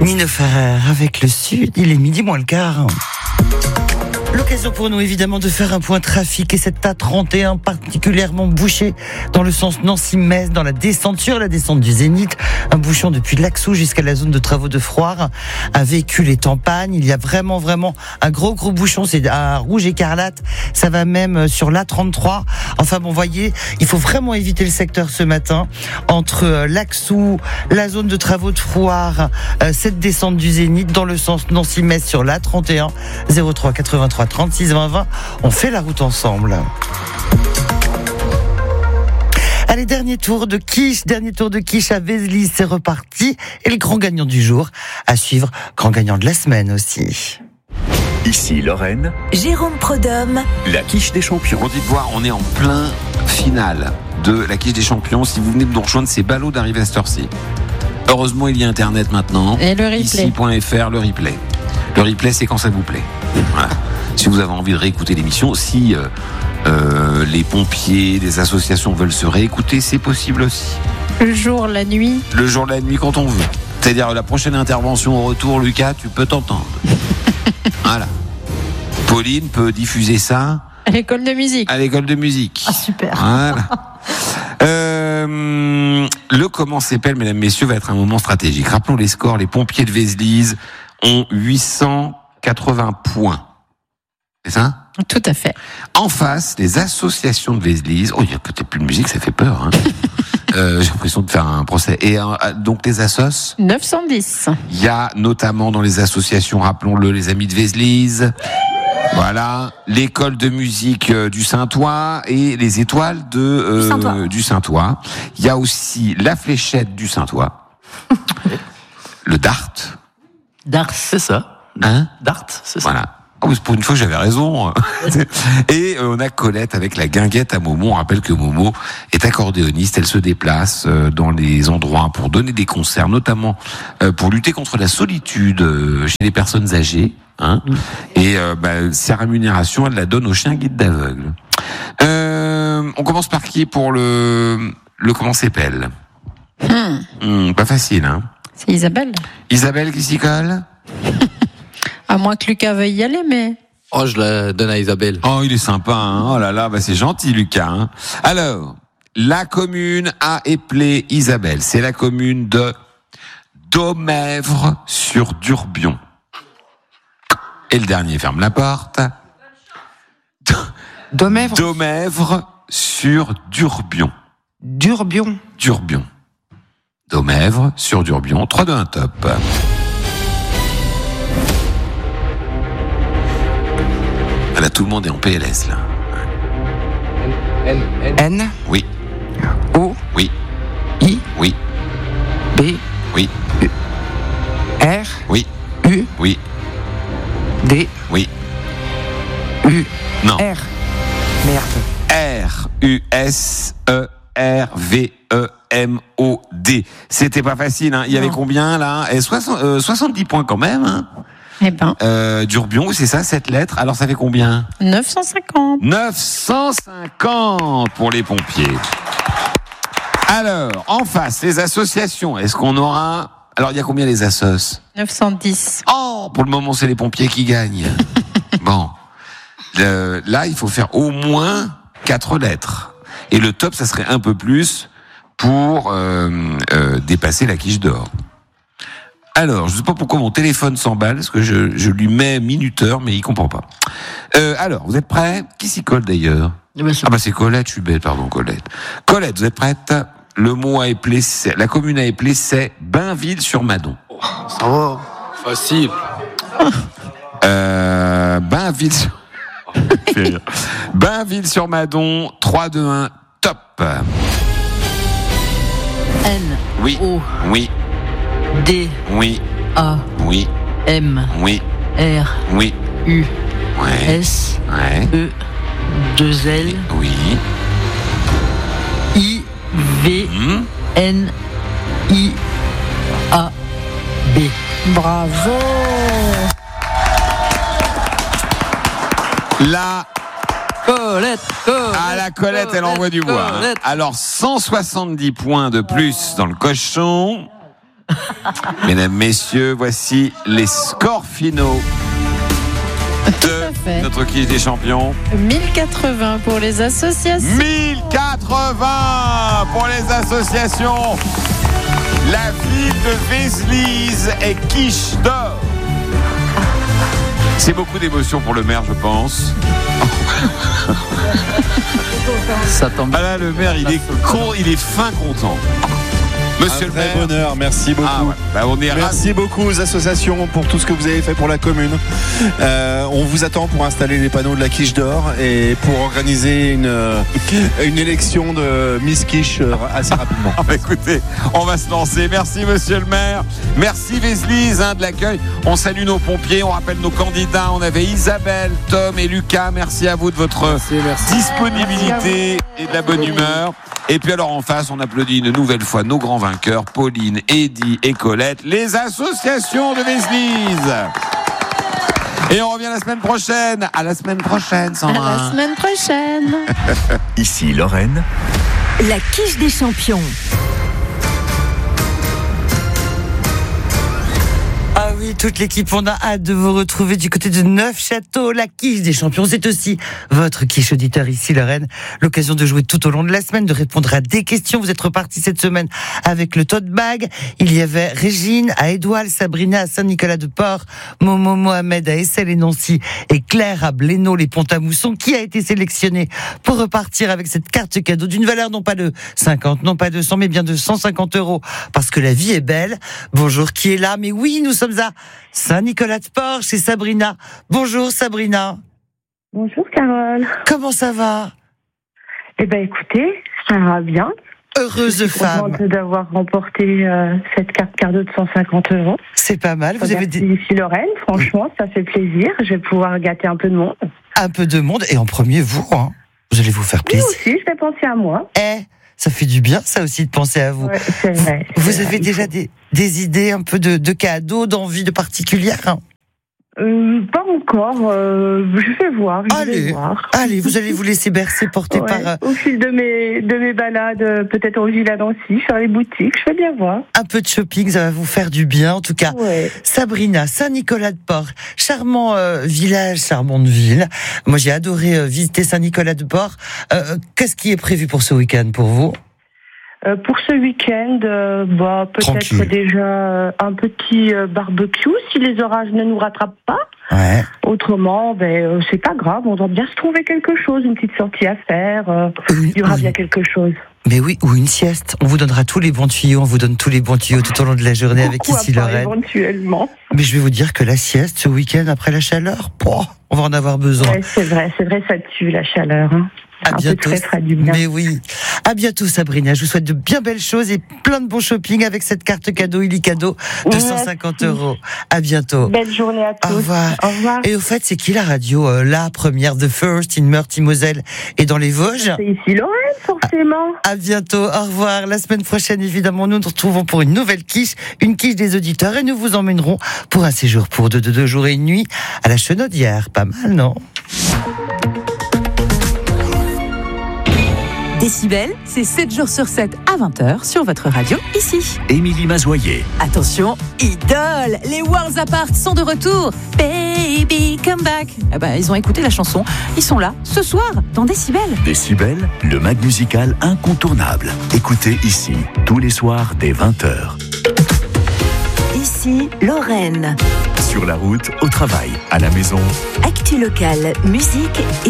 Nino Ferrer avec le Sud, il est midi moins le quart. L'occasion pour nous évidemment de faire un point trafic et cette A31 particulièrement bouchée dans le sens Nancy-Metz, dans la descente sur la descente du Zénith. Un bouchon depuis Laxou jusqu'à la zone de travaux de Froire. Un véhicule est en panne. Il y a vraiment un gros bouchon. C'est à rouge écarlate. Ça va même sur l'A33. Enfin bon, voyez, il faut vraiment éviter le secteur ce matin entre Laxou, la zone de travaux de Froire, cette descente du Zénith dans le sens Nancy-Metz sur l'A31 03 83 36 20 20. On fait la route ensemble. Allez, dernier tour de quiche à Vézelise, c'est reparti. Et le grand gagnant du jour à suivre, grand gagnant de la semaine aussi. Ici Lorraine, Jérôme Prodhomme, la quiche des champions. On dit de voir, on est en plein finale de la quiche des champions. Si vous venez de nous rejoindre, c'est ballot d'arriver à cette heure-ci. Heureusement, il y a Internet maintenant. Et le replay. Ici.fr, le replay. Le replay, c'est quand ça vous plaît. Voilà. Si vous avez envie de réécouter l'émission, si les pompiers, des associations veulent se réécouter, c'est possible aussi. Le jour, la nuit. Le jour, la nuit, quand on veut. C'est-à-dire la prochaine intervention au retour, Lucas, tu peux t'entendre. Voilà. Pauline peut diffuser ça à l'école de musique. À l'école de musique. Ah, super. Voilà. Le comment s'appelle, mesdames, messieurs, va être un moment stratégique. Rappelons les scores. Les pompiers de Vézelise ont 880 points. C'est ça ? Tout à fait. En face, les associations de Vézelise. Oh, il y a peut-être plus de musique, ça fait peur. Hein. J'ai l'impression de faire un procès. Et donc les assos 910. Il y a notamment dans les associations, rappelons-le, les Amis de Vézelise. Voilà, l'école de musique du Saint-Ouen et les étoiles du Saint-Ouen. Il y a aussi la fléchette du Saint-Ouen. Le Dart. Dart, c'est ça. Hein ? Dart, c'est ça. Voilà. Oh, pour une fois, j'avais raison. Et on a Colette avec la guinguette à Momo. On rappelle que Momo est accordéoniste. Elle se déplace dans les endroits pour donner des concerts, notamment pour lutter contre la solitude chez les personnes âgées. Hein. Et sa rémunération, elle la donne aux chiens guides d'aveugles. On commence par qui pour le comment s'appelle pas facile, hein. C'est Isabelle. Isabelle qui s'y colle. À moins que Lucas veuille y aller, mais... Oh, je la donne à Isabelle. Oh, il est sympa, hein. Oh là là, c'est gentil, Lucas, hein. Alors, la commune a appelé Isabelle. C'est la commune de Domèvre-sur-Durbion. Et le dernier ferme la porte. Domèvre-sur-Durbion. Durbion. Domèvre-sur-Durbion. 3, 2, 1, top. Là, tout le monde est en PLS, là. N. Oui. O. Oui. I. Oui. B. Oui. R. Oui. U. Oui. D. Oui. U. Non. R. Merde. R-U-S-E-R-V-E-M-O-D. C'était pas facile, hein. Il y avait combien, là? 70 points quand même, hein. Eh ben. Durbion, c'est ça, cette lettre. Alors, ça fait combien? 950. 950 pour les pompiers. Alors, en face, les associations. Est-ce qu'on aura... Alors, il y a combien les assos? 910. Oh, pour le moment, c'est les pompiers qui gagnent. Bon. Là, il faut faire au moins 4 lettres. Et le top, ça serait un peu plus pour dépasser la quiche d'or. Alors, je ne sais pas pourquoi mon téléphone s'emballe, parce que je lui mets minuteur, mais il comprend pas. Alors, vous êtes prêts? Qui s'y colle d'ailleurs? C'est Colette, je suis bête, pardon, Colette. Colette, vous êtes prête? Le mot à épeler, la commune à épeler, c'est Bainville-sur-Madon. Ça va. Facile. Bainville-sur-Madon, 3, 2, 1, top. N. Oui. O. Oui. D. Oui. A. Oui. M. Oui. R. Oui. U. Ouais. S. Ouais. E. 2 L. Oui. I. V. N. I. A. B. Bravo. La Colette. Ah, la Colette, elle envoie du bois. Hein. Alors, 170 points de plus dans le cochon. Mesdames, messieurs, voici les scores finaux de fait. notre quiche des champions. 1080 pour les associations. 1080 pour les associations. La ville de Vézelise est quiche d'or. C'est beaucoup d'émotion pour le maire, je pense. Ça tombe. Ah là, le maire, il est fin content. Monsieur Un le vrai maire. bonheur, merci beaucoup. Ah ouais. Bah, on est Merci beaucoup aux associations pour tout ce que vous avez fait pour la commune. On vous attend pour installer les panneaux de la quiche d'or et pour organiser une élection de Miss Quiche assez rapidement. Ah bah écoutez, on va se lancer. Merci monsieur le maire. Merci Vézelise de l'accueil. On salue nos pompiers, on rappelle nos candidats. On avait Isabelle, Tom et Lucas. Merci à vous de votre disponibilité et de la bonne humeur. Et puis alors en face, on applaudit une nouvelle fois nos grands vainqueurs, Pauline, Eddy et Colette, les associations de Vézelise. Et on revient la semaine prochaine. À la semaine prochaine, À Sandra. la semaine prochaine. Ici Lorraine. La quiche des champions. Ah oui, toute l'équipe, on a hâte de vous retrouver du côté de Neufchâteau. La quiche des champions, c'est aussi votre quiche auditeur ici, Lorraine. L'occasion de jouer tout au long de la semaine, de répondre à des questions. Vous êtes repartis cette semaine avec le tote bag. Il y avait Régine à Édouard, Sabrina à Saint-Nicolas-de-Port, Momo Mohamed à Essel et Nancy et Claire à Blénaud, les Pont-à-Mousson, qui a été sélectionnée pour repartir avec cette carte cadeau d'une valeur non pas de 50, non pas de 100, mais bien de 150 €. Parce que la vie est belle. Bonjour, qui est là? Mais oui, nous sommes à Saint-Nicolas-de-Port chez Sabrina. Bonjour Sabrina. Bonjour Carole. Comment ça va? Eh ben écoutez, ça va bien. Heureuse Je suis femme. contente d'avoir remporté cette carte cadeau de 150 €. C'est pas mal. Vous avez Merci ici Lorraine, franchement, ça fait plaisir. Je vais pouvoir gâter un peu de monde. un peu de monde et en premier vous. Hein. Vous allez vous faire Moi plaisir. aussi, je vais penser à moi. Ça fait du bien ça aussi de penser à vous. Ouais, c'est vrai. Vous c'est avez vrai. déjà des idées un peu de cadeaux, d'envie de particulière hein? Pas encore. Je vais voir. Allez, vous allez vous laisser bercer, porter Ouais, par au fil de mes balades, peut-être au Ville à Nancy, faire les boutiques, je vais bien voir. un peu de shopping, ça va vous faire du bien. En tout cas, Ouais. Sabrina, Saint-Nicolas-de-Port, charmant village, charmante ville. Moi, j'ai adoré visiter Saint-Nicolas-de-Port. Qu'est-ce qui est prévu pour ce week-end pour vous? Pour ce week-end, peut-être Tranquille. déjà un petit barbecue si les orages ne nous rattrapent pas. Ouais. Autrement, c'est pas grave, on doit bien se trouver quelque chose, une petite sortie à faire. Il y aura bien quelque chose. Mais oui, ou une sieste. On vous donnera tous les bons tuyaux. On vous donne tous les bons tuyaux tout au long de la journée avec Pourquoi ici pas, Lorraine. éventuellement. Mais je vais vous dire que la sieste ce week-end après la chaleur, on va en avoir besoin. Ouais, c'est vrai, ça tue la chaleur. Hein. À Un peu bientôt. de frais fera du bien. Mais oui. À bientôt Sabrina. Je vous souhaite de bien belles choses et plein de bons shopping avec cette carte cadeau illicadeau de Merci. 150 €. À bientôt. Belle journée à tous. Au revoir. Au revoir. Et au fait, c'est qui la radio? La première, The First, in Meurthe-et-Moselle et dans les Vosges? C'est ici Lorraine, forcément. À bientôt. Au revoir. La semaine prochaine, évidemment, nous nous retrouvons pour une nouvelle quiche, une quiche des auditeurs et nous vous emmènerons pour un séjour pour deux jours et une nuit à la Chenaudière. Pas mal, non? Décibel, c'est 7 jours sur 7 à 20h sur votre radio ici. Émilie Mazoyer. Attention, idole, les Worlds Apart sont de retour. Baby, come back. Ils ont écouté la chanson. Ils sont là ce soir dans Décibel. Décibel, le mag musical incontournable. Écoutez ici, tous les soirs dès 20h. Ici, Lorraine. Sur la route, au travail, à la maison. Actu locale, musique et